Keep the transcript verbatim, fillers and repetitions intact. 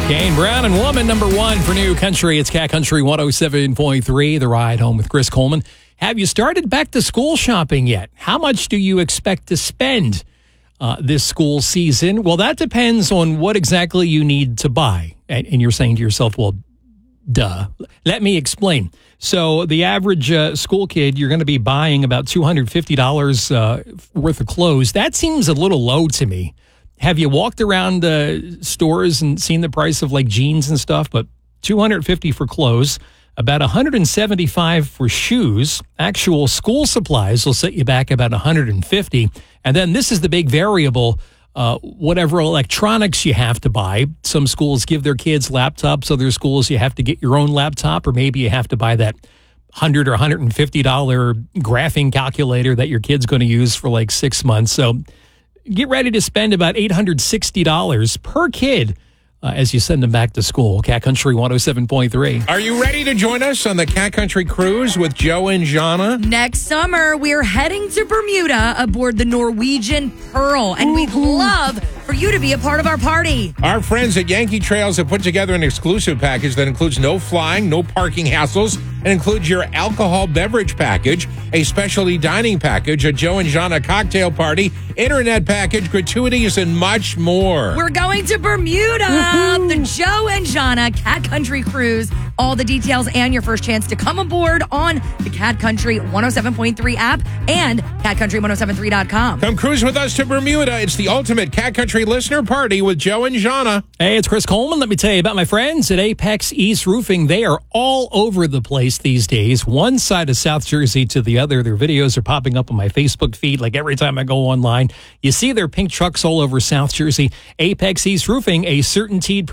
Kane Brown and Woman, number one for New Country. It's Cat Country one oh seven point three, The Ride Home with Chris Coleman. Have you started back to school shopping yet? How much do you expect to spend uh, this school season? Well, that depends on what exactly you need to buy. And, and you're saying to yourself, well, duh. Let me explain. So the average uh, school kid, you're going to be buying about two hundred fifty dollars uh, worth of clothes. That seems a little low to me. Have you walked around uh, stores and seen the price of like jeans and stuff? But two hundred fifty dollars for clothes, about one hundred seventy-five dollars for shoes. Actual school supplies will set you back about one hundred fifty dollars. And then this is the big variable, uh, whatever electronics you have to buy. Some schools give their kids laptops. Other schools, you have to get your own laptop, or maybe you have to buy that one hundred dollars or one hundred fifty dollars graphing calculator that your kid's going to use for like six months. So get ready to spend about eight hundred sixty dollars per kid uh, as you send them back to school. Cat Country one oh seven point three. Are you ready to join us on the Cat Country Cruise with Joe and Jana? Next summer, we're heading to Bermuda aboard the Norwegian Pearl, and we'd love for you to be a part of our party. Our friends at Yankee Trails have put together an exclusive package that includes no flying, no parking hassles, and includes your alcohol beverage package, a specialty dining package, a Joe and Jana cocktail party, internet package, gratuities, and much more. We're going to Bermuda, the Joe and Jana Cat Country Cruise. All the details and your first chance to come aboard on the Cat Country one oh seven point three app and cat country one oh seven three dot com. Come cruise with us to Bermuda. It's the ultimate Cat Country listener party with Joe and Jana. Hey, it's Chris Coleman. Let me tell you about my friends at Apex East Roofing. They are all over the place these days, one side of South Jersey to the other. Their videos are popping up on my Facebook feed like every time I go online. You see their pink trucks all over South Jersey. Apex East Roofing, a CertainTeed